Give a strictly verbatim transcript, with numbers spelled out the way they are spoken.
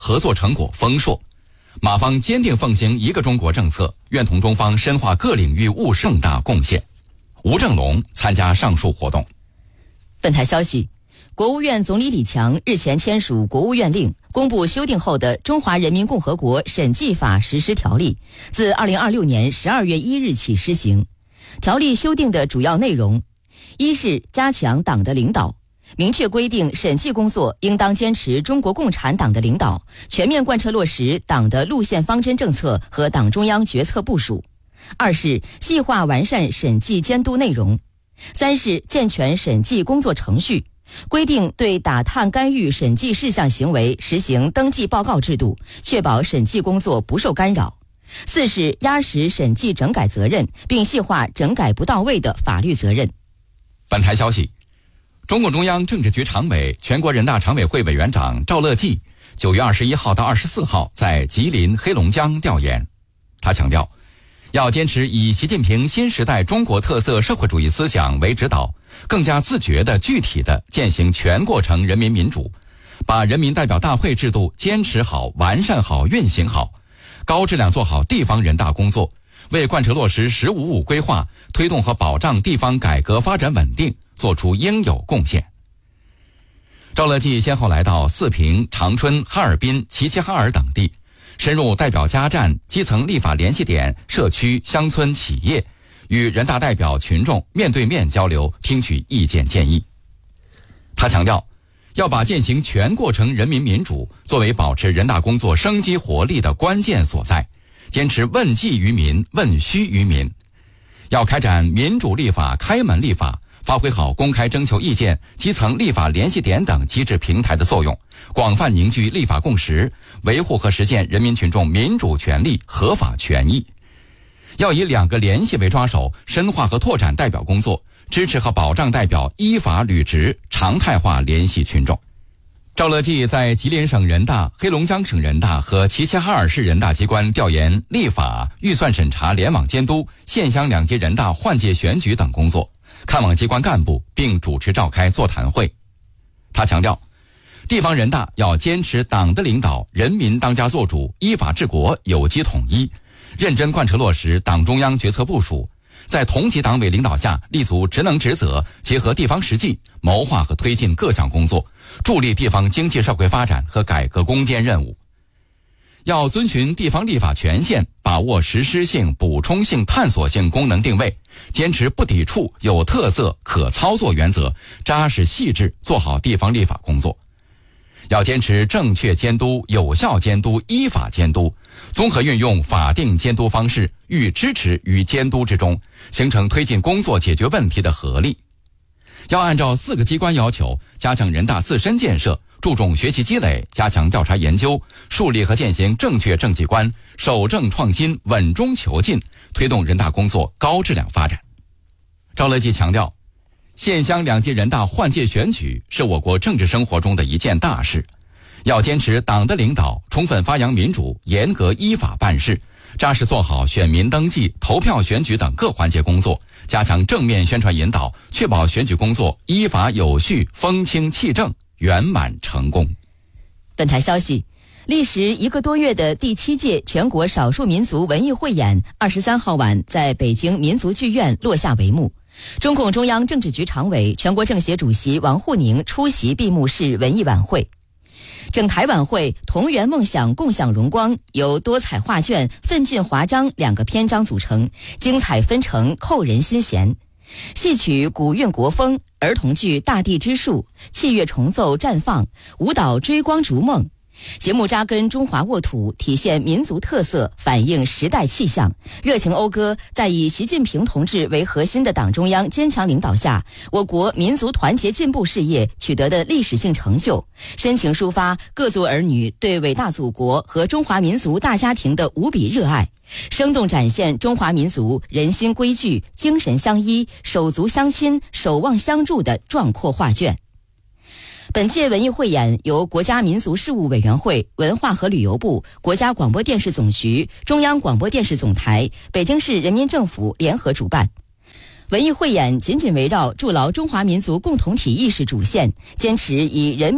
合作成果丰硕。马方坚定奉行一个中国政策，愿同中方深化各领域务实，盛大贡献。吴正龙参加上述活动。 本台消息，国务院总理李强日前签署国务院令，公布修订后的《中华人民共和国审计法实施条例》，自二零二六年十二月一日起施行。条例修订的主要内容，一是加强党的领导，明确规定审计工作应当坚持中国共产党的领导，全面贯彻落实党的路线方针政策和党中央决策部署。二是细化完善审计监督内容。三是健全审计工作程序，规定对打探干预审计事项行为实行登记报告制度，确保审计工作不受干扰。四是压实审计整改责任，并细化整改不到位的法律责任。 本台消息，中共中央政治局常委、全国人大常委会委员长赵乐际九月二十一号到二十四号在吉林、黑龙江调研。他强调，要坚持以习近平新时代中国特色社会主义思想为指导，更加自觉地、具体地践行全过程人民民主，把人民代表大会制度坚持好、完善好、运行好，高质量做好地方人大工作，为贯彻落实“十五五”规划，推动和保障地方改革发展稳定做出应有贡献。赵乐际先后来到四平、长春、哈尔滨、齐齐哈尔等地，深入代表家站、基层立法联系点、社区、乡村、企业，与人大代表群众面对面交流，听取意见建议。他强调，要把践行全过程人民民主作为保持人大工作生机活力的关键所在，坚持问计于民、问需于民。要开展民主立法、开门立法，发挥好公开征求意见、基层立法联系点等机制平台的作用，广泛凝聚立法共识，维护和实现人民群众民主权利、合法权益。要以两个联系为抓手，深化和拓展代表工作，支持和保障代表依法履职，常态化联系群众。赵乐际在吉林省人大、黑龙江省人大和齐齐哈尔市人大机关调研立法、预算审查联网监督、县乡两级人大换届选举等工作，看望机关干部，并主持召开座谈会。他强调，地方人大要坚持党的领导，人民当家作主，依法治国，有机统一，认真贯彻落实党中央决策部署，在同级党委领导下立足职能职责，结合地方实际，谋划和推进各项工作，助力地方经济社会发展和改革攻坚任务。要遵循地方立法权限，把握实施性、补充性、探索性功能定位，坚持不抵触、有特色、可操作原则，扎实细致做好地方立法工作。要坚持正确监督、有效监督、依法监督，综合运用法定监督方式，寓支持与监督之中，形成推进工作解决问题的合力。要按照四个机关要求，加强人大自身建设，注重学习积累，加强调查研究，树立和践行正确政绩观，守正创新，稳中求进，推动人大工作高质量发展。赵乐际强调，县乡两级人大换届选举是我国政治生活中的一件大事，要坚持党的领导，充分发扬民主，严格依法办事，扎实做好选民登记、投票选举等各环节工作，加强正面宣传引导，确保选举工作依法有序、风清气正、圆满成功。 本台消息，历时一个多月的第七届全国少数民族文艺汇演二十三号晚在北京民族剧院落下帷幕。中共中央政治局常委、全国政协主席王沪宁出席闭幕式文艺晚会。整台晚会同圆梦想，共享荣光由多彩画卷、奋进华章两个篇章组成，精彩纷呈，扣人心弦。戏曲古韵国风，儿童剧大地之树，器乐重奏绽放，舞蹈追光逐梦。节目扎根中华沃土，体现民族特色，反映时代气象，热情讴歌在以习近平同志为核心的党中央坚强领导下，我国民族团结进步事业取得的历史性成就，深情抒发各族儿女对伟大祖国和中华民族大家庭的无比热爱，生动展现中华民族人心归聚、精神相依、手足相亲、守望相助的壮阔画卷。本届文艺汇演由国家民族事务委员会、文化和旅游部、国家广播电视总局、中央广播电视总台、北京市人民政府联合主办。文艺汇演紧紧围绕筑牢中华民族共同体意识主线，坚持以人